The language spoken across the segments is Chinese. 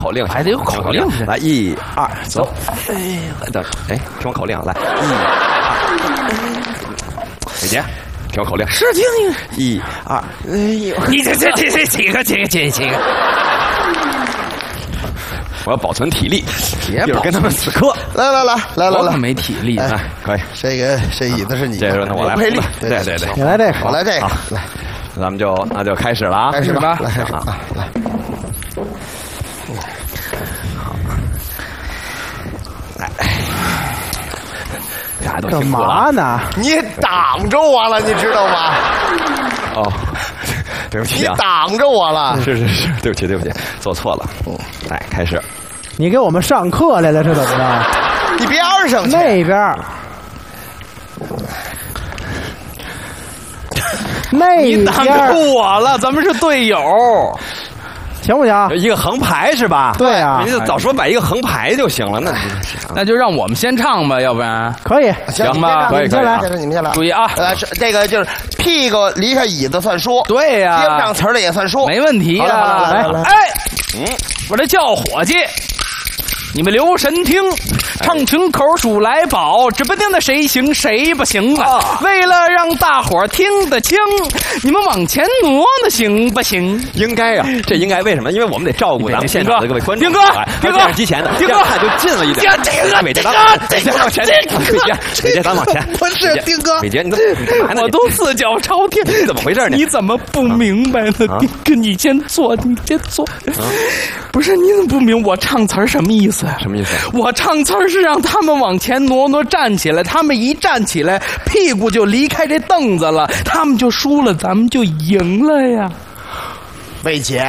口令还得有口令。 来，1、2，走。等，哎，听我口令，来，1、2，美杰，听我口令。 是听 1、2，哎呦， 你这几个。 我要保存体力， 别一会儿跟他们死磕。 来， 我可没体力。 哎，可以。 这椅子是你的， 这时候呢，我来。 佩利， 对， 你来这个，我来这个，来， 咱们那就开始了啊！ 开始吧，来， 大家都干嘛呢？ 你挡着我了，你知道吗？ 哦，对不起啊， 你挡着我了。 是，对不起，做错了。来，开始。 你给我们上课来了是怎么着？ 你边上去那边。 你挡着我了，咱们是队友， 行不行？ 一个横排是吧？ 对啊， 你就早说摆一个横排就行了。 那就让我们先唱吧，要不然可以， 行吧？ 可以， 你们先来。 注意啊， 这个就是屁股离开椅子算数， 对呀， 接不上词儿的也算数， 没问题啊。 来， 哎，我这叫伙计。你们留神听，唱群口数来宝，指不定的谁行谁不行啊！为了让大伙儿听得清，你们往前挪挪行不行？ 应该啊，这应该为什么？因为我们得照顾咱们现场的各位观众。 丁哥， 电视机前的，丁哥就近了一点。美杰，咱往前，美杰，咱往前。 不是丁哥， 美杰，你干嘛呢？ 我都四脚朝天， 你怎么回事呢？ 你怎么不明白呢？丁哥，你先坐。不是，你怎么不明？我唱词儿什么意思？ 什么意思？ 我唱词儿是让他们往前挪挪，站起来。他们一站起来，屁股就离开这凳子了，他们就输了，咱们就赢了呀。 魏杰，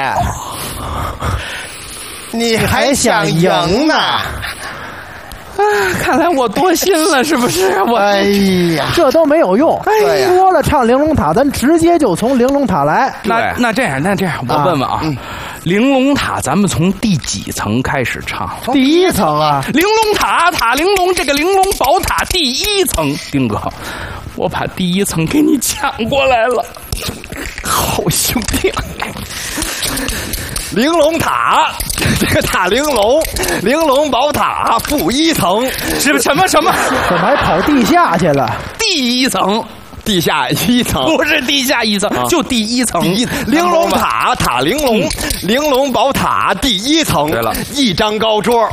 你还想赢呢？ 啊，看来我多心了，是不是？ 哎呀， 这都没有用。 对呀， 说了唱玲珑塔，咱直接就从玲珑塔来。 那这样，我问问啊。玲珑塔，咱们从第几层开始唱？ 第1层啊！ 玲珑塔，塔玲珑，这个玲珑宝塔第1层。丁哥，我把第1层给你抢过来了，好兄弟！ 玲珑塔，这个塔玲珑宝塔负1层， 什么？ 怎么还跑地下去了？ 第1层。 地下1层不是地下1层，就第1层。 玲珑塔，塔玲珑宝塔第1层。对了，一张高桌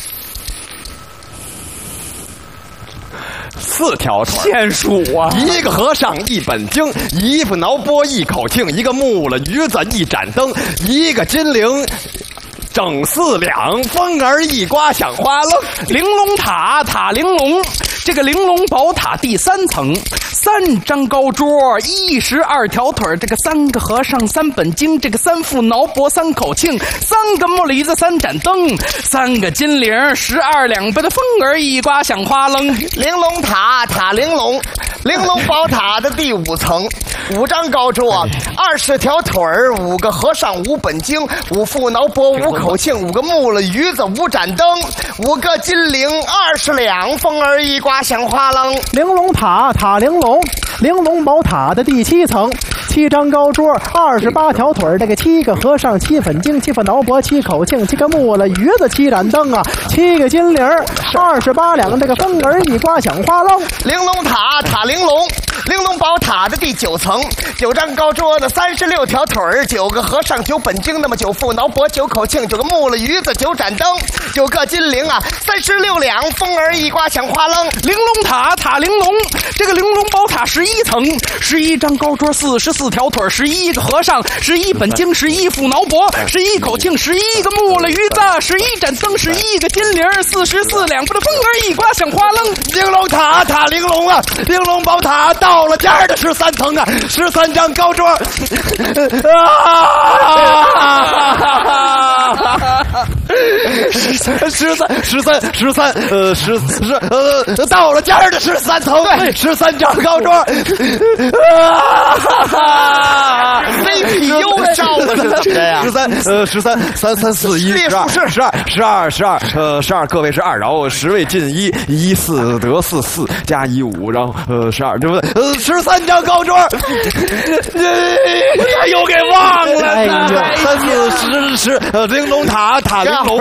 ，4条腿， 天数啊！ 一个和尚1本经，一副挠钵1口磬，一个木了鱼子1盏灯，一个金铃整4两，风儿一刮响花楞。 玲珑塔，塔玲珑，这个玲珑宝塔第3层，3张高桌，12条腿，这个3个和尚3本经，这个3副挠钵3口磬，3个木梨子3盏灯，3个金铃12两，把的风儿一刮响花楞。 玲珑塔，塔玲珑，玲珑宝塔的第5层，5张高桌，20条腿，5个和尚5本经，5副挠钵5口磬，5个木了鱼子5盏灯，5个金铃20两，风儿一刮响花楞。 玲珑塔，塔玲珑，玲珑宝塔的第7层，7张高桌，28条腿，这个7个和尚7本经，7副挠钵7口磬，7个木了鱼子7盏灯啊，7个金铃28两，这个风儿一刮响花楞。 玲珑塔，塔玲珑，玲珑宝塔的第9层，9张高桌的36条腿，9个和尚9本经，那么9副挠钵9口磬，9个木了鱼子9盏灯，9个金铃啊36两，风儿一刮响花楞。 玲珑塔，塔玲珑，这个玲珑宝塔11层，11张高桌，44条腿，11个和尚，11本经，11副挠钵，11口磬，11个木了鱼子，11盏灯，11个金铃，44两，把的风儿一刮响花楞。 玲珑塔，塔玲珑啊，玲珑宝塔到了尖的13层啊，13张高桌。到了尖的13层，13张高桌。 CPU 烧的是怎么的呀 ？13，3、3、4、1、12，个位是2，然后10位进1，1、4得4加1、5，然后12，对不对？13张高桌， 又给忘了。 哎呦 3、4、10，玲珑塔，塔玲珑，